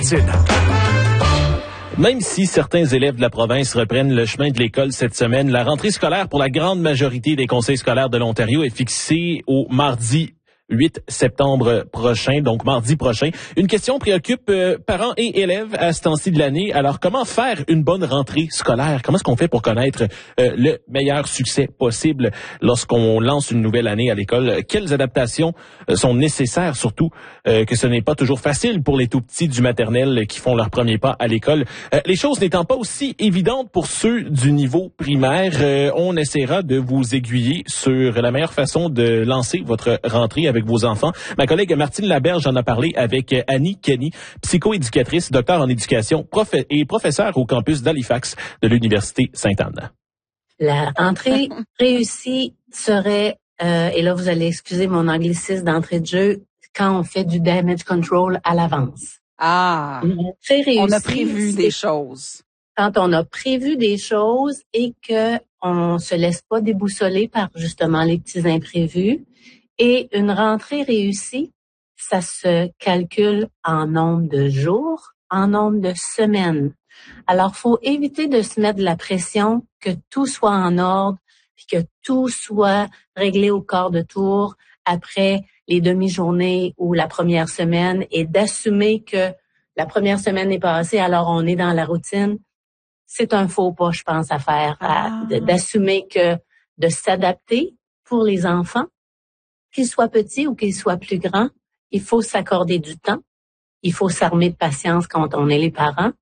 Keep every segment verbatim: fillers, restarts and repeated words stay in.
Même si certains élèves de la province reprennent le chemin de l'école cette semaine, la rentrée scolaire pour la grande majorité des conseils scolaires de l'Ontario est fixée au mardi huit septembre prochain, donc mardi prochain. Une question préoccupe euh, parents et élèves à ce temps-ci de l'année. Alors, comment faire une bonne rentrée scolaire? Comment est-ce qu'on fait pour connaître euh, le meilleur succès possible lorsqu'on lance une nouvelle année à l'école? Quelles adaptations euh, sont nécessaires, surtout euh, que ce n'est pas toujours facile pour les tout-petits du maternel qui font leur premier pas à l'école? Euh, les choses n'étant pas aussi évidentes pour ceux du niveau primaire, euh, on essaiera de vous aiguiller sur la meilleure façon de lancer votre rentrée avec vos enfants. Ma collègue Martine Laberge en a parlé avec Annie Kenny, psychoéducatrice, docteur en éducation prof et professeure au campus d'Halifax de l'Université Sainte-Anne. La rentrée réussie serait, euh, et là vous allez excuser mon anglicisme d'entrée de jeu, quand on fait du damage control à l'avance. Ah, réussie, on a prévu des choses. Quand on a prévu des choses et que on se laisse pas déboussoler par justement les petits imprévus. Et une rentrée réussie, ça se calcule en nombre de jours, en nombre de semaines. Alors, faut éviter de se mettre de la pression, que tout soit en ordre, puis que tout soit réglé au quart de tour après les demi-journées ou la première semaine, et d'assumer que la première semaine est passée, alors on est dans la routine. C'est un faux pas, je pense, à faire, à, Ah. d'assumer que de s'adapter pour les enfants, qu'ils soient petits ou qu'ils soient plus grands, il faut s'accorder du temps. Il faut s'armer de patience quand on est les parents,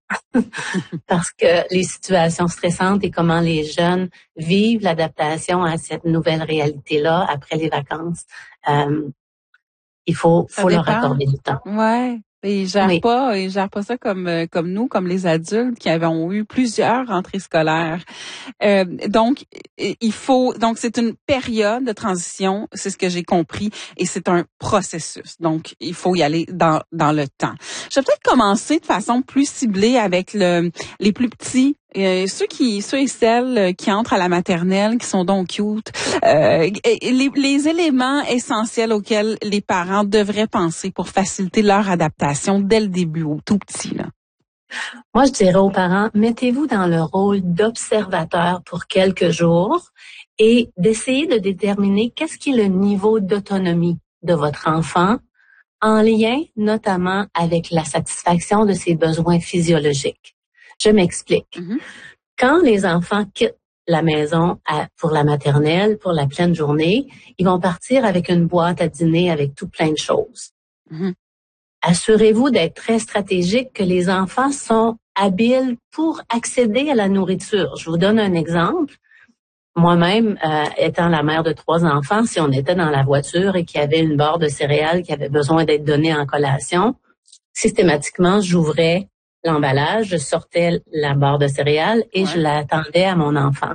parce que les situations stressantes et comment les jeunes vivent l'adaptation à cette nouvelle réalité-là après les vacances, euh, il faut, faut leur accorder du temps. Ouais. Et ils gèrent oui. pas, ils gèrent pas ça comme comme nous, comme les adultes qui avons eu plusieurs rentrées scolaires. Euh, donc il faut, donc c'est une période de transition, c'est ce que j'ai compris, et c'est un processus. Donc il faut y aller dans dans le temps. Je vais peut-être commencer de façon plus ciblée avec le les plus petits. Euh, ceux qui, ceux et celles qui entrent à la maternelle, qui sont donc cute, euh, les, les éléments essentiels auxquels les parents devraient penser pour faciliter leur adaptation dès le début, au tout petit, là. Moi, je dirais aux parents, mettez-vous dans le rôle d'observateur pour quelques jours et d'essayer de déterminer qu'est-ce qui est le niveau d'autonomie de votre enfant, en lien notamment avec la satisfaction de ses besoins physiologiques. Je m'explique. Mm-hmm. Quand les enfants quittent la maison à, pour la maternelle, pour la pleine journée, ils vont partir avec une boîte à dîner avec tout plein de choses. Mm-hmm. Assurez-vous d'être très stratégique, que les enfants sont habiles pour accéder à la nourriture. Je vous donne un exemple. Moi-même, euh, étant la mère de trois enfants, si on était dans la voiture et qu'il y avait une barre de céréales qui avait besoin d'être donnée en collation, systématiquement, j'ouvrais l'emballage, je sortais la barre de céréales et ouais. je l'attendais à mon enfant.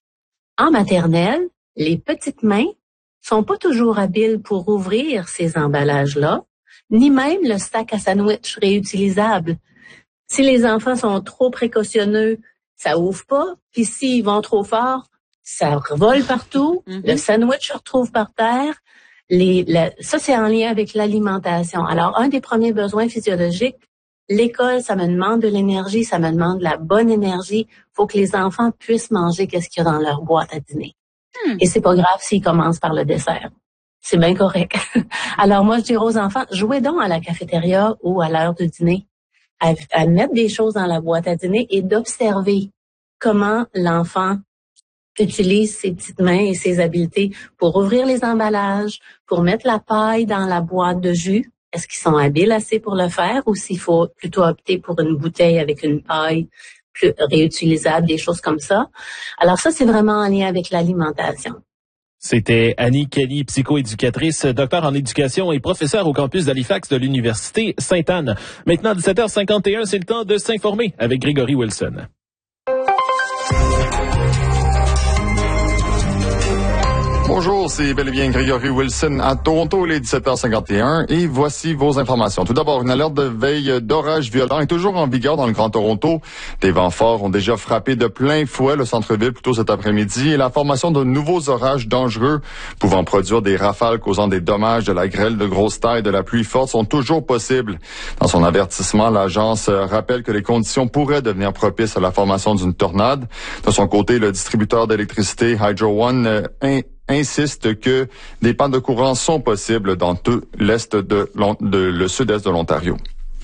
En maternelle, les petites mains sont pas toujours habiles pour ouvrir ces emballages-là, ni même le sac à sandwich réutilisable. Si les enfants sont trop précautionneux, ça ouvre pas, puis s'ils vont trop fort, ça vole partout, mm-hmm. le sandwich se retrouve par terre. Les, la, ça, c'est en lien avec l'alimentation. Alors, un des premiers besoins physiologiques, l'école, ça me demande de l'énergie, ça me demande de la bonne énergie. Faut que les enfants puissent manger qu'est-ce qu'il y a dans leur boîte à dîner. Hmm. Et c'est pas grave s'ils commencent par le dessert. C'est bien correct. Alors moi, je dirais aux enfants, jouez donc à la cafétéria ou à l'heure du dîner, à, à mettre des choses dans la boîte à dîner et d'observer comment l'enfant utilise ses petites mains et ses habiletés pour ouvrir les emballages, pour mettre la paille dans la boîte de jus. Est-ce qu'ils sont habiles assez pour le faire ou s'il faut plutôt opter pour une bouteille avec une paille plus réutilisable, des choses comme ça. Alors ça, c'est vraiment en lien avec l'alimentation. C'était Annie Kenny, psychoéducatrice, docteur en éducation et professeure au campus d'Halifax de l'Université Sainte-Anne. Maintenant, dix-sept heures cinquante et un, c'est le temps de s'informer avec Grégory Wilson. Bonjour, c'est bel et bien Grégory Wilson à Toronto, il est dix-sept heures cinquante et un et voici vos informations. Tout d'abord, une alerte de veille d'orage violent est toujours en vigueur dans le Grand Toronto. Des vents forts ont déjà frappé de plein fouet le centre-ville plus tôt cet après-midi et la formation de nouveaux orages dangereux pouvant produire des rafales causant des dommages, de la grêle de grosse taille, de la pluie forte sont toujours possibles. Dans son avertissement, l'agence rappelle que les conditions pourraient devenir propices à la formation d'une tornade. De son côté, le distributeur d'électricité Hydro One euh, insiste que des pannes de courant sont possibles dans tout l'est de, de le sud-est de l'Ontario.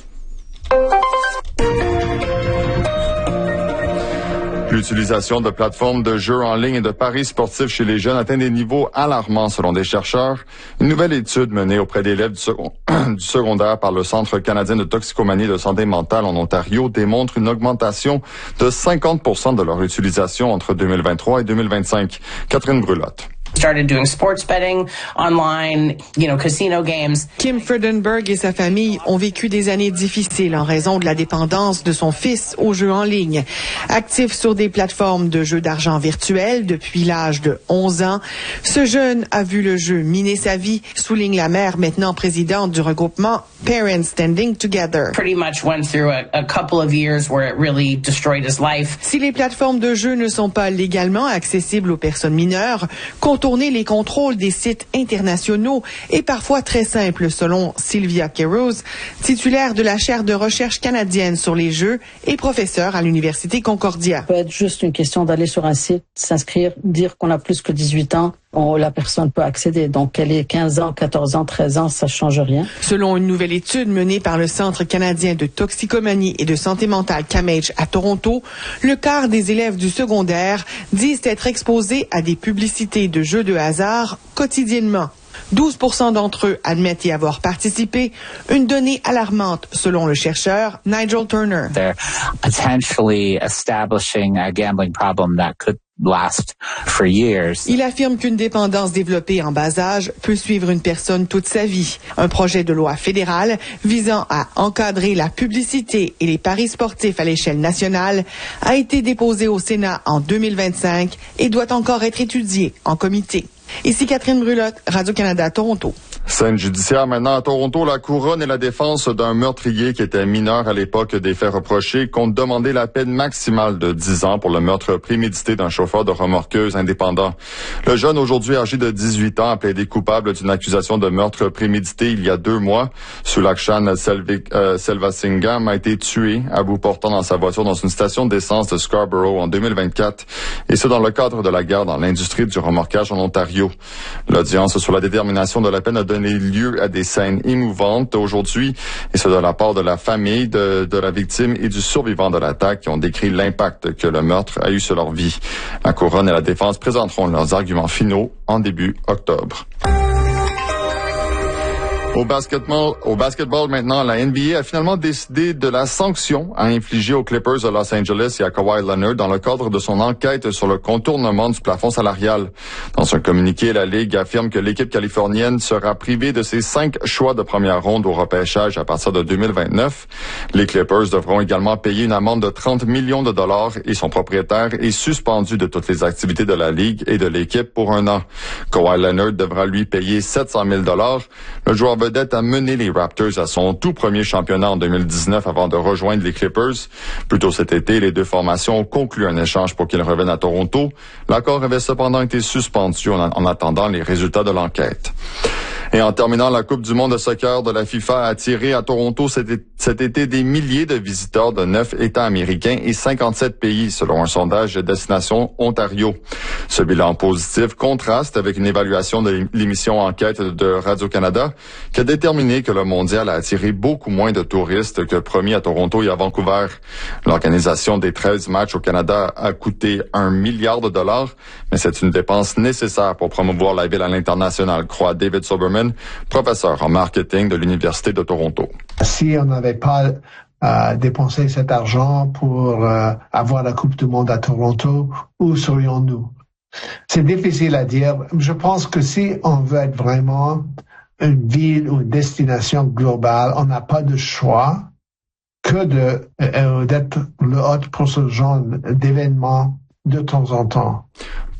L'utilisation de plateformes de jeux en ligne et de paris sportifs chez les jeunes atteint des niveaux alarmants selon des chercheurs. Une nouvelle étude menée auprès d'élèves du, second, du secondaire par le Centre canadien de toxicomanie et de santé mentale en Ontario démontre une augmentation de cinquante pour cent de leur utilisation entre deux mille vingt-trois et deux mille vingt-cinq. Catherine Brulotte. Started doing sports betting online, you know, casino games. Kim Friedenberg et sa famille ont vécu des années difficiles en raison de la dépendance de son fils aux jeux en ligne. Actif sur des plateformes de jeux d'argent virtuels depuis l'âge de onze ans, ce jeune a vu le jeu miner sa vie, souligne la mère maintenant présidente du regroupement Parents Standing Together. Pretty much went through a, a couple of years where it really destroyed his life. Si les plateformes de jeux ne sont pas légalement accessibles aux personnes mineures, contourner les contrôles des sites internationaux est parfois très simple, selon Sylvia Keros, titulaire de la chaire de recherche canadienne sur les jeux et professeure à l'Université Concordia. Ça peut être juste une question d'aller sur un site, s'inscrire, dire qu'on a plus que dix-huit ans. On, la personne peut accéder. Donc, qu'elle ait quinze ans, quatorze ans, treize ans, ça change rien. Selon une nouvelle étude menée par le Centre canadien de toxicomanie et de santé mentale C A M H à Toronto, le quart des élèves du secondaire disent être exposés à des publicités de jeux de hasard quotidiennement. douze pour cent d'entre eux admettent y avoir participé, une donnée alarmante selon le chercheur Nigel Turner. They're potentially establishing a gambling problem that could last for years. Il affirme qu'une dépendance développée en bas âge peut suivre une personne toute sa vie. Un projet de loi fédéral visant à encadrer la publicité et les paris sportifs à l'échelle nationale a été déposé au Sénat en deux mille vingt-cinq et doit encore être étudié en comité. Ici Catherine Brulotte, Radio-Canada, Toronto. Scène judiciaire maintenant à Toronto. La couronne et la défense d'un meurtrier qui était mineur à l'époque des faits reprochés comptent demander la peine maximale de dix ans pour le meurtre prémédité d'un chauffeur de remorqueuse indépendant. Le jeune, aujourd'hui âgé de dix-huit ans, a plaidé coupable d'une accusation de meurtre prémédité il y a deux mois. Sulakshan euh, Selvasingam a été tué à bout portant dans sa voiture dans une station d'essence de Scarborough en deux mille vingt-quatre, et ce dans le cadre de la guerre dans l'industrie du remorquage en Ontario. L'audience sur la détermination de la peine a donné lieu à des scènes émouvantes aujourd'hui, et ce de la part de la famille de, de la victime et du survivant de l'attaque qui ont décrit l'impact que le meurtre a eu sur leur vie. La couronne et la défense présenteront leurs arguments finaux en début octobre. Au basketball, au basketball maintenant, la N B A a finalement décidé de la sanction à infliger aux Clippers de Los Angeles et à Kawhi Leonard dans le cadre de son enquête sur le contournement du plafond salarial. Dans un communiqué, la Ligue affirme que l'équipe californienne sera privée de ses cinq choix de première ronde au repêchage à partir de deux mille vingt-neuf. Les Clippers devront également payer une amende de trente millions de dollars et son propriétaire est suspendu de toutes les activités de la Ligue et de l'équipe pour un an. Kawhi Leonard devra lui payer sept cent mille dollars. Le joueur vedette a mené les Raptors à son tout premier championnat en deux mille dix-neuf avant de rejoindre les Clippers. Plus tôt cet été, les deux formations ont conclu un échange pour qu'ils reviennent à Toronto. L'accord avait cependant été suspendu en, en attendant les résultats de l'enquête. Et en terminant, la Coupe du monde de soccer de la FIFA a attiré à Toronto cet, cet été des milliers de visiteurs de neuf États américains et cinquante-sept pays, selon un sondage de Destination Ontario. Ce bilan positif contraste avec une évaluation de l'émission Enquête de Radio-Canada qui a déterminé que le mondial a attiré beaucoup moins de touristes que promis à Toronto et à Vancouver. L'organisation des treize matchs au Canada a coûté un milliard de dollars, mais c'est une dépense nécessaire pour promouvoir la ville à l'international, croit David Soberman, professeur en marketing de l'Université de Toronto. Si on n'avait pas euh, dépensé cet argent pour euh, avoir la Coupe du monde à Toronto, où serions-nous? C'est difficile à dire. Je pense que si on veut être vraiment une ville ou une destination globale, on n'a pas de choix que de euh, d'être le hôte pour ce genre d'événements de temps en temps.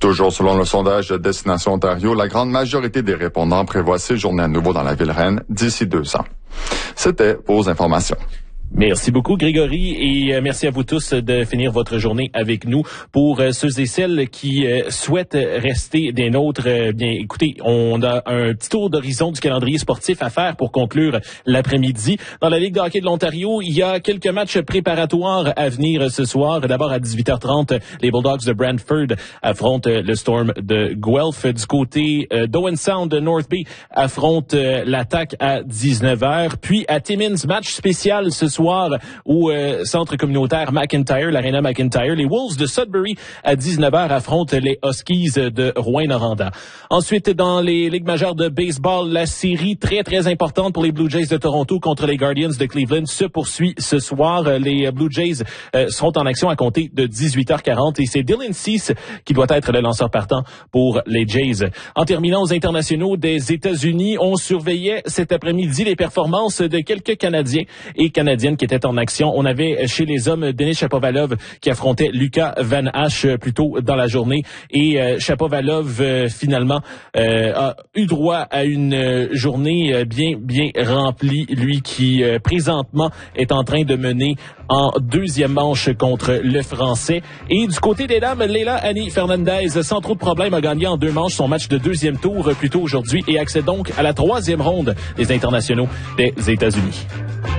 Toujours selon le sondage de Destination Ontario, la grande majorité des répondants prévoient séjourner à nouveau dans la ville reine d'ici deux ans. C'était vos informations. Merci beaucoup, Grégory, et euh, merci à vous tous de finir votre journée avec nous. Pour euh, ceux et celles qui euh, souhaitent rester des nôtres, euh, bien, écoutez, on a un petit tour d'horizon du calendrier sportif à faire pour conclure l'après-midi. Dans la Ligue de hockey de l'Ontario, il y a quelques matchs préparatoires à venir ce soir. D'abord, à dix-huit heures trente, les Bulldogs de Brantford affrontent le Storm de Guelph. Du côté euh, d'Owen Sound de North Bay affronte euh, l'Attaque à dix-neuf heures. Puis à Timmins, match spécial ce soir au euh, centre communautaire McIntyre, l'Arena McIntyre. Les Wolves de Sudbury à dix-neuf heures affrontent les Huskies de Rouyn-Noranda. Ensuite, dans les ligues majeures de baseball, la série très, très importante pour les Blue Jays de Toronto contre les Guardians de Cleveland se poursuit ce soir. Les Blue Jays euh, seront en action à compter de dix-huit heures quarante et c'est Dylan Cease qui doit être le lanceur partant pour les Jays. En terminant aux internationaux des États-Unis, on surveillait cet après-midi les performances de quelques Canadiens et Canadiennes qui étaient en action. On avait chez les hommes Denis Shapovalov qui affrontait Lucas Van Hache plus tôt dans la journée et euh, Shapovalov euh, finalement euh, a eu droit à une euh, journée euh, bien bien remplie, lui qui euh, présentement est en train de mener en deuxième manche contre le Français. Et du côté des dames, Leila Annie Fernandez, sans trop de problèmes, a gagné en deux manches son match de deuxième tour plus tôt aujourd'hui et accède donc à la troisième ronde des internationaux des États-Unis.